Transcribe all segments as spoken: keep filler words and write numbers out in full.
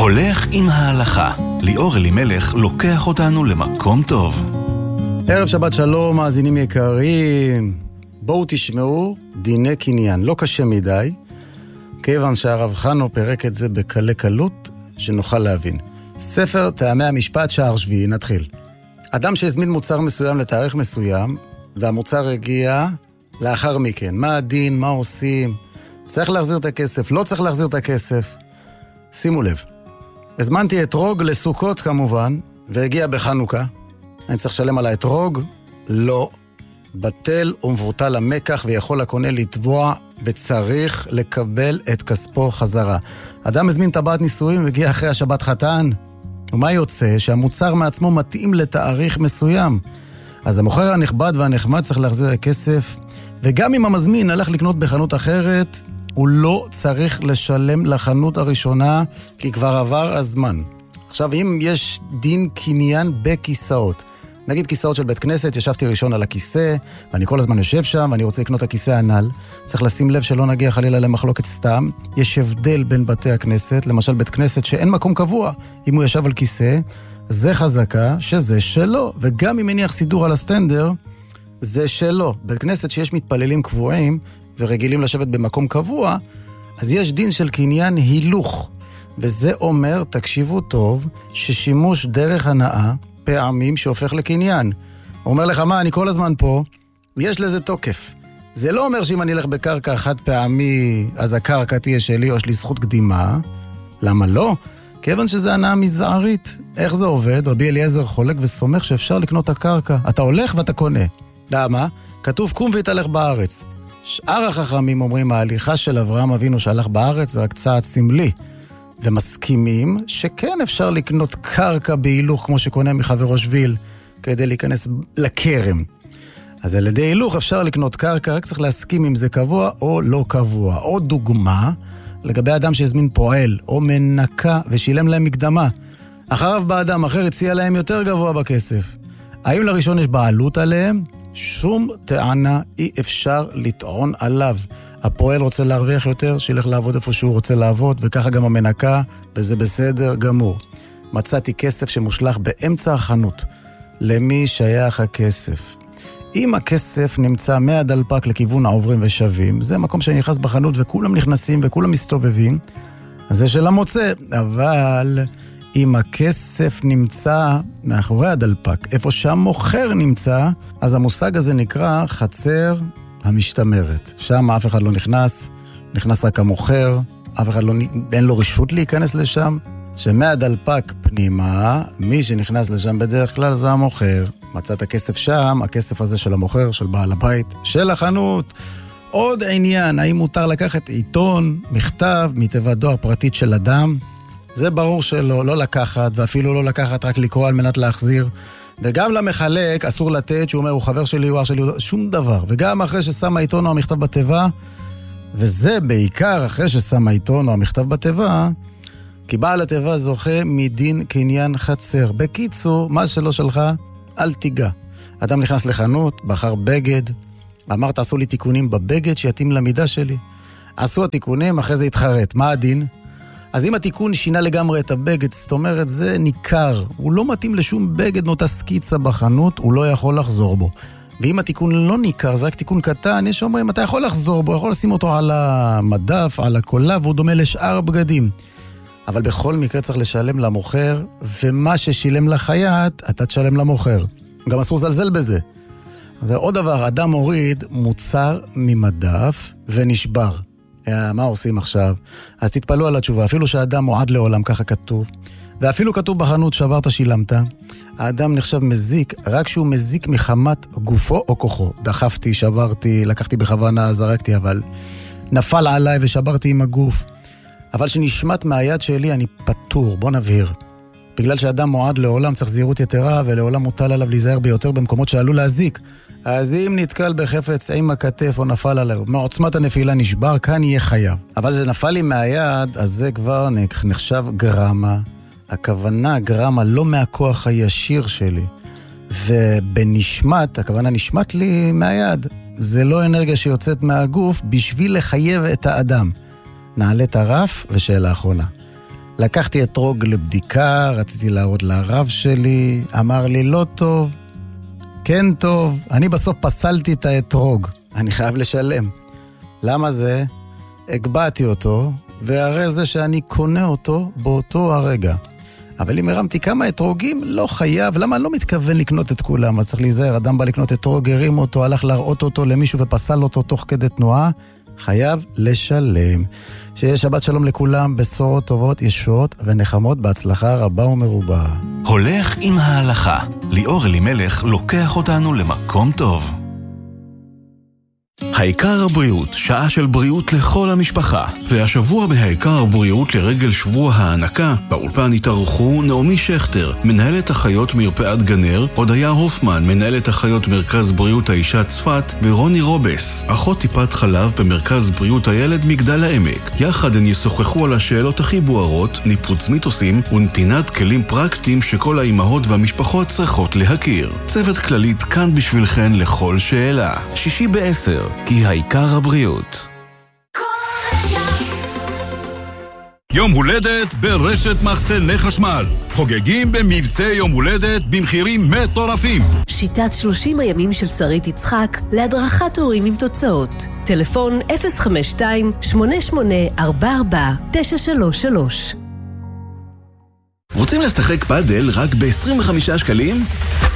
הולך עם ההלכה. ליאור אלימלך לוקח אותנו למקום טוב. ערב שבת שלום, מאזינים יקרים. בואו תשמעו דיני קניין. לא קשה מדי, כיוון שהרב חנו פרק את זה בקלי קלות, שנוכל להבין. ספר טעמי המשפט, שער שביעי, נתחיל. אדם שהזמין מוצר מסוים לתאריך מסוים, והמוצר הגיע לאחר מכן. מה הדין, מה עושים? צריך להחזיר את הכסף, לא צריך להחזיר את הכסף. שימו לב. הזמנתי אתרוג לסוכות כמובן, והגיע בחנוכה. אני צריך לשלם על האתרוג? לא. בטל ומבוטל המקח, ויכול הקונה לתבוע, וצריך לקבל את כספו חזרה. אדם הזמין טבעת נישואים והגיע אחרי השבת חתן. ומה יוצא? שהמוצר מעצמו מתאים לתאריך מסוים. אז המוכר הנכבד והנחמד צריך להחזיר הכסף, וגם אם המזמין הלך לקנות בחנות אחרת, הוא לא צריך לשלם לחנות הראשונה, כי כבר עבר הזמן. עכשיו, אם יש דין קניין בכיסאות, נגיד כיסאות של בית כנסת, ישבתי ראשון על הכיסא, ואני כל הזמן יושב שם, ואני רוצה לקנות הכיסא הנ"ל, צריך לשים לב שלא נגיע חלילה למחלוקת סתם. יש הבדל בין בתי הכנסת, למשל בית כנסת שאין מקום קבוע, אם הוא ישב על כיסא, זה חזקה שזה שלו, וגם אם מניח סידור על הסטנדר, זה שלו. בית כנסת שיש מתפללים קבועים, ורגילים לשבת במקום קבוע, אז יש דין של קניין הילוך, וזה אומר, תקשיבו טוב, ששימוש דרך הנאה, פעמים שהופך לקניין. הוא אומר לך, מה, אני כל הזמן פה, יש לזה תוקף. זה לא אומר שאם אני אלך בקרקע חד פעמי, אז הקרקע תהיה שלי, או יש לי זכות קדימה. למה לא? כיוון שזה הנאה מזערית. איך זה עובד? רבי אליעזר חולק וסומך שאפשר לקנות את הקרקע. אתה הולך ואתה קונה. למה? כתוב קום והתהלך בארץ. שאר החכמים אומרים, ההליכה של אברהם אבינו שהלך בארץ זה רק צעד סמלי. ומסכימים שכן אפשר לקנות קרקע בהילוך כמו שקונה מחברו שביל, כדי להיכנס לקרם. אז על ידי הילוך אפשר לקנות קרקע, רק צריך להסכים אם זה קבוע או לא קבוע. עוד דוגמה, לגבי אדם שהזמין פועל או מנקה ושילם להם מקדמה. אחריו באדם אחר הציע להם יותר גבוה בכסף. האם לראשון יש בעלות עליהם? שום טענה אי אפשר לטעון עליו. הפועל רוצה להרוויח יותר, שילך לעבוד איפה שהוא רוצה לעבוד, וככה גם המנקה, וזה בסדר גמור. מצאתי כסף שמושלח באמצע החנות. למי שייך הכסף? אם הכסף נמצא מהדלפק לכיוון העוברים ושווים, זה מקום שנכנס בחנות וכולם נכנסים וכולם מסתובבים, אז זה של המוצא. אבל אם הכסף נמצא מאחורי הדלפק, איפה שהמוכר נמצא, אז המושג הזה נקרא חצר המשתמרת. שם אף אחד לא נכנס, נכנס רק המוכר, אף אחד לא, אין לו רשות להיכנס לשם. שמהדלפק פנימה, מי שנכנס לשם בדרך כלל זה המוכר. מצאת הכסף שם, הכסף הזה של המוכר, של בעל הבית, של החנות. עוד עניין, האם מותר לקחת עיתון, מכתב, מתיבת דואר פרטית של אדם? זה ברור שלא, לא לקחת, ואפילו לא לקחת רק לקרוא על מנת להחזיר. וגם למחלק אסור לתת, שהוא אומר, הוא חבר שלי, הוא אח שלי, שום דבר. וגם אחרי ששם העיתון או המכתב בתיבה, וזה בעיקר אחרי ששם העיתון או המכתב בתיבה, כי בעל התיבה זוכה מדין קניין חצר. בקיצור, מה שלא שלך, אל תיגע. אדם נכנס לחנות, בחר בגד, אמר, תעשו לי תיקונים בבגד שיתאים למידה שלי. עשו התיקונים, אחרי זה התחרט. מה הדין? אז אם התיקון שינה לגמרי את הבגד, זאת אומרת, זה ניכר. הוא לא מתאים לשום בגד מאותה סקיצה בחנות, הוא לא יכול לחזור בו. ואם התיקון לא ניכר, זה רק תיקון קטן, יש אומרים, אתה יכול לחזור בו, יכול לשים אותו על המדף, על הקולה, והוא דומה לשאר הבגדים. אבל בכל מקרה צריך לשלם למוכר, ומה ששילם לחייט, אתה תשלם למוכר. גם אסור זלזל בזה. זה עוד דבר, אדם מוריד מוצר ממדף ונשבר. מה עושים עכשיו? אז תתפלו על התשובה, אפילו שהאדם מועד לעולם, ככה כתוב, ואפילו כתוב בחנות שברת שילמת, האדם נחשב מזיק, רק שהוא מזיק מחמת גופו או כוחו. דחפתי, שברתי, לקחתי בכוונה, זרקתי, אבל נפל עליי ושברתי עם הגוף. אבל שנשמט מהיד שלי, אני פטור, בוא נבהיר. בגלל שאדם מועד לעולם צריך זהירות יתרה, ולעולם מוטל עליו להיזהר ביותר במקומות שעלול להזיק. אז אם נתקל בחפץ עם הכתף או נפל עליו, מעוצמת הנפילה נשבר, כאן יהיה חייב. אבל זה נפל לי מהיד, אז זה כבר נחשב גרמה. הכוונה גרמה לא מהכוח הישיר שלי. ובנשמת, הכוונה נשמת לי מהיד. זה לא אנרגיה שיוצאת מהגוף בשביל לחייב את האדם. נעלה את הרף, ושאלה האחרונה. לקחתי אתרוג לבדיקה, רציתי להראות לרב שלי, אמר לי לא טוב, כן טוב, אני בסוף פסלתי את האתרוג, אני חייב לשלם. למה זה? הגבעתי אותו, והרי זה שאני קונה אותו באותו הרגע. אבל אם הרמתי כמה אתרוגים, לא חייב, למה אני לא מתכוון לקנות את כולם? אז צריך להיזהר, אדם בא לקנות אתרוג, הרים אותו, הלך להראות אותו למישהו ופסל אותו תוך כדי תנועה, חייב לשלם. שיהיה שבת שלום לכולם, בשורות טובות, ישועות ונחמות, בהצלחה רבה ומרובה. הולך עם ההלכה. ליאור אלימלך לוקח אותנו למקום טוב. העיקר הבריאות, שעה של בריאות לכל המשפחה. והשבוע בהעיקר הבריאות לרגל שבוע הענקה, באולפן התארחו נעמי שכטר, מנהלת אחיות מרפאת גנר, הודיה הופמן, מנהלת אחיות מרכז בריאות האישה צפת, ורוני רובס, אחות טיפת חלב במרכז בריאות הילד מגדל העמק. יחד הן ישוחחו על השאלות הכי בוערות, ניפוץ מיתוסים ונתינת כלים פרקטיים שכל האימהות והמשפחות צריכות להכיר. צוות כללית כאן בשבילכן לכל שאלה. שישי בעשר, כי העיקר הבריאות. יום הולדת ברשת מחסני חשמל. חוגגים במבצע יום הולדת במחירים מטורפים. שיטת שלושים הימים של שרית יצחק להדרכת הורים עם תוצאות. טלפון אפס חמש שתיים שמונה שמונה ארבע ארבע תשע שלוש שלוש. רוצים לשחק פאדל רק ב-עשרים וחמישה שקלים?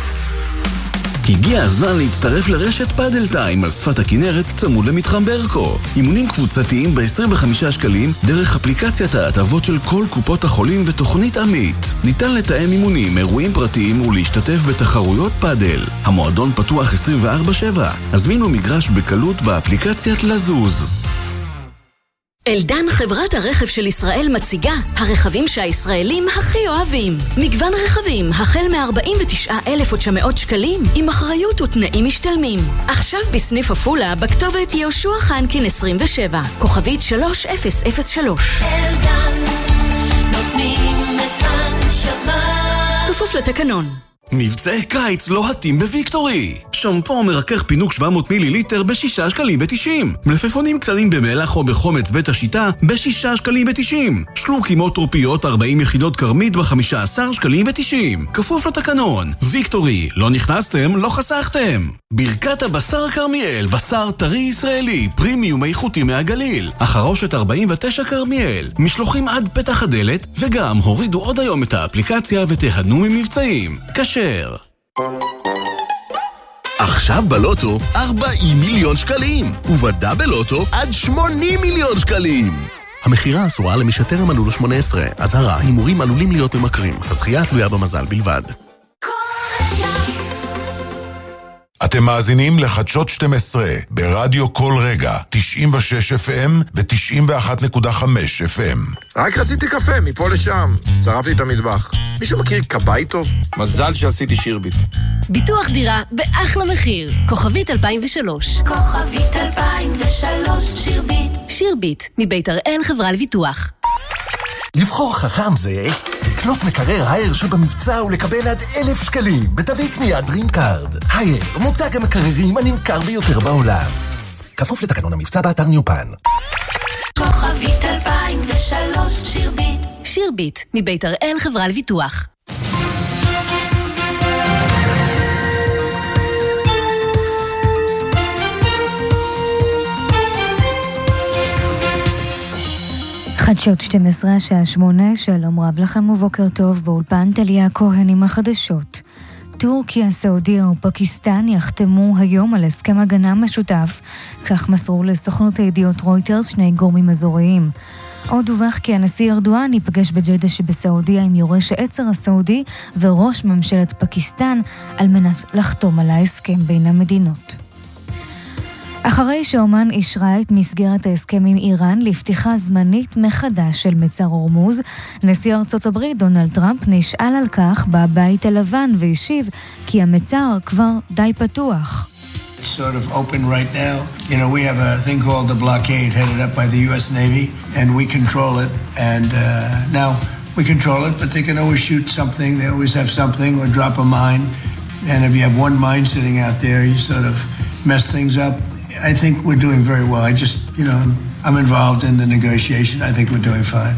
הגיע הזמן להצטרף לרשת פאדל טיים על שפת הכנרת צמוד למתחם ברקו. אימונים קבוצתיים ב-עשרים וחמישה שקלים דרך אפליקציית ההטבות של כל קופות החולים ותוכנית עמית. ניתן לתאם אימונים, אירועים פרטיים ולהשתתף בתחרויות פאדל. המועדון פתוח עשרים וארבע שבע. הזמינו מגרש בקלות באפליקציית לזוז. אלדן, חברת הרכב של ישראל, מציגה הרכבים שהישראלים הכי אוהבים. מגוון רכבים החל מ-ארבעים ותשעה אלף ותשע מאות שקלים עם אחריות ותנאים משתלמים. עכשיו בסניף עפולה בכתובת יהושע חנקין עשרים ושבע, כוכבית שלוש אפס אפס שלוש. אלדן, נותנים את הנשמה. כפוף לתקנון. מבצעי קיץ לוהטים בוויקטורי. שמפו מרכך פינוק שבע מאות מיליליטר בשישה שקלים ותשעים. מלפפונים קטנים במלח או בחומץ בית השיטה בשישה שקלים ותשעים. שלוקים או טרופיות ארבעים יחידות קרמית בחמישה עשר שקלים ותשעים. כפוף לתקנון. ויקטורי, לא נכנסתם, לא חסכתם. ברכת הבשר קרמיאל, בשר טרי ישראלי, פרימיום איכותי מהגליל. החרושת ארבעים ותשע קרמיאל. משלוחים עד פתח הדלת, וגם הורידו עוד היום את האפליקציה ותהנו ממבצעים. כשר. עכשיו בלוטו ארבעים מיליון שקלים, ובדאבל לוטו עד שמונים מיליון שקלים. המחירה אסורה למי שטרם מלאו לו שמונה עשרה. אזהרה, הימורים עלולים להיות ממכרים. הזכייה תלויה במזל בלבד. אתם מאזינים לחדשות שתים עשרה ברדיו כל רגע, תשעים ושש אף אם ו-תשעים ואחת נקודה חמש אף אם. רק רציתי קפה מפה לשם, שרפתי את המטבח. מישהו מכיר קבאי טוב? מזל שעשיתי שירבית. ביטוח דירה באחלה מחיר. כוכבית אלפיים ושלוש. כוכבית אלפיים ושלוש, שירבית. שירבית, מבית הראל חברה לביטוח. לבחור חכם זה לקנות מקרר הייר שבמבצע ולקבל עד אלף שקלים בתווי קנייה דרים קארד. הייר, מותג המקררים הנמכר ביותר בעולם. כפוף לתקנון המבצע באתר ניופן. כוכבית אלפיים ושלוש, שירבית. שירבית, מבית הראל חברה לביטוח. חדשות שתים עשרה, השעה שמונה, שלום רב לכם ובוקר טוב, באולפן טליה כהן עם החדשות. טורקיה, סעודיה ופקיסטן יחתמו היום על הסכם הגנה משותף, כך מסרו לסוכנות הידיעות רויטרס שני גורמים אזוריים. עוד דווח כי הנשיא ארדואן ייפגש בג'דה שבסעודיה עם יורש העצר הסעודי וראש ממשלת פקיסטן על מנת לחתום על ההסכם בין המדינות. אחרי שאומן אישרה את מסגרת ההסכם עם איראן לפתיחה זמנית מחדש של מצר הורמוז, נשיא ארצות הברית דונלד טראמפ נשאל על כך בבית הלבן והשיב כי המצר כבר די פתוח. Sort of open right now. You know, we have a thing called the blockade headed up by the U S Navy, and we control it. And uh, now we control it, but they can always shoot something. They always have something or drop a mine. And if you have one mine sitting out there, you sort of mess things up. I think we're doing very well. I just, you know, I'm involved in the negotiation. I think we're doing fine.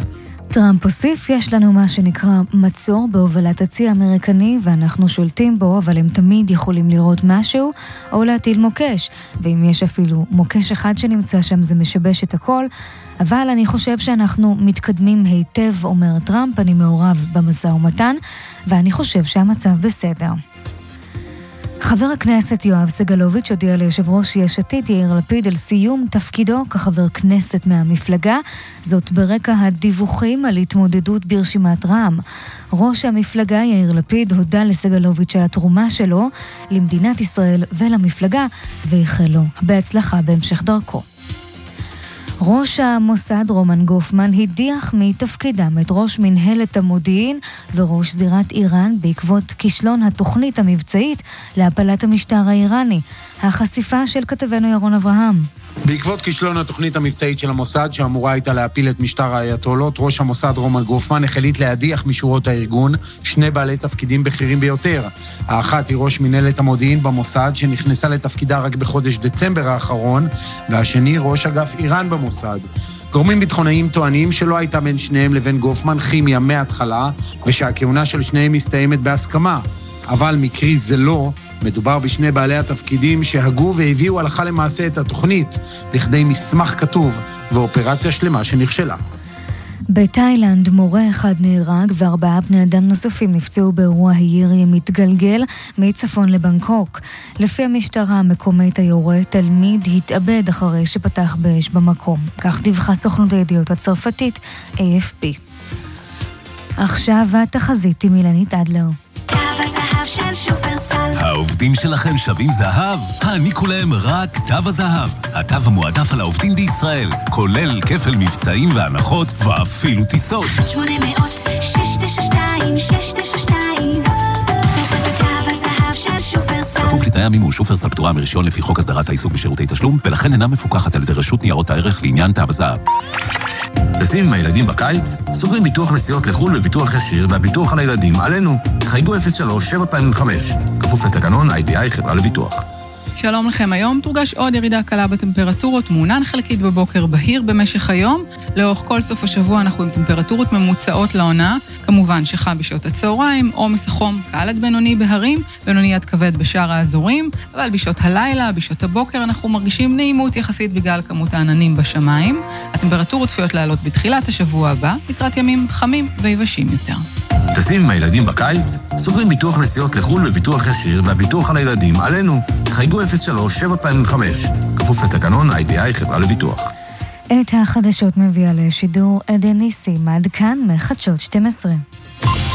טראמפ הוסיף, יש לנו מה שנקרא מצור בהובלת הצי האמריקני ואנחנו שולטים בו, אבל הם תמיד יכולים לראות משהו או להטיל מוקש, ואם יש אפילו מוקש אחד שנמצא שם זה משבש את הכל, אבל אני חושב שאנחנו מתקדמים היטב, אומר טראמפ, אני מעורב במשא ומתן ואני חושב שהמצב בסדר. חבר הכנסת יואב סגלוביץ' הודיע ליושב ראש יש עתיד יאיר לפיד על סיום תפקידו כחבר כנסת מהמפלגה, זאת ברקע הדיווחים על התמודדות ברשימת רע"מ. ראש המפלגה יאיר לפיד הודע לסגלוביץ' על התרומה שלו למדינת ישראל ולמפלגה, ואיחל לו בהצלחה בהמשך דרכו. ראש המוסד רומן גופמן הדיח מתפקידם את ראש מנהלת המודיעין וראש זירת איראן בעקבות כישלון התוכנית המבצעית להפלת המשטר האיראני. החשיפה של כתבנו ירון אברהם. בעקבות כישלון התוכנית המבצעית של המוסד שאמורה הייתה להפיל את משטר האייתולות, ראש המוסד רומן גופמן החליט להדיח משורות הארגון שני בעלי תפקידים בכירים ביותר. האחת היא ראש מנהלת המודיעין במוסד שנכנסה לתפקידה רק בחודש דצמבר האחרון, והשני ראש אגף איראן במוסד. גורמים ביטחוניים טוענים שלא הייתה בין שניהם לבין גופמן כימיה מההתחלה, ושהכהונה של שניהם מסתיימת בהסכמה. אבל מקרי זה לא, מדובר בשני בעלי התפקידים שהגו והביאו הלכה למעשה את התוכנית לכדי מסמך כתוב ואופרציה שלמה שנכשלה. בתאילנד מורה אחד נהרג וארבעה בני אדם נוספים נפצעו באירוע הירי מתגלגל מצפון לבנקוק. לפי המשטרה המקומית היורה, תלמיד התאבד אחרי שפתח באש במקום. כך דיווחה סוכנות הידיעות הצרפתית A F P. עכשיו התחזית עם אילנית אדלר. העובדים שלכם שווים זהב? העניקו להם רק תו הזהב. התו המועדף על העובדים בישראל, כולל כפל מבצעים והנחות ואפילו טיסות. שמונה מאות שש תשע שתיים שש תשע שתיים תו הזהב של שופרסל. כפוף לתנאי המימוש, שופרסל פטורה מרישיון לפי חוק הסדרת העיסוק בשירותי תשלום, ולכן אינה מפוקחת על ידי רשות ניירות הערך לעניין תו הזהב. טסים עם הילדים בקיץ? סוגרים ביטוח נסיעות לחו"ל וביטוח ישיר והביטוח על הילדים עלינו. חייגו אפס שלוש שבע חמש, כפוף לתקנון איי די איי חברה לביטוח. שלום לכם, היום תורגש עוד ירידה קלה בטמפרטורות, מעונן חלקית בבוקר, בהיר במשך היום. לאורך כל סוף השבוע אנחנו עם טמפרטורות ממוצעות לעונה, כמובן שחם בשעות הצהריים, עומס החום קל עד בינוני בהרים, בינוני עד כבד בשאר האזורים, אבל בשעות הלילה, בשעות הבוקר אנחנו מרגישים נעימות יחסית בגלל כמות העננים בשמיים. הטמפרטורות צפויות לעלות בתחילת השבוע הבא, לקראת ימים חמים ויבשים יותר. טסים עם הילדים בקיץ? סוגרים ביטוח נסיעות לחו"ל וביטוח ישיר והביטוח על הילדים עלינו. חייגו אפס שלוש שבע חמש, כפוף לתקנון איי די איי חברה לביטוח. את החדשות מביאה לשידור עדן ניסים, עד כאן מחדשות שתים עשרה.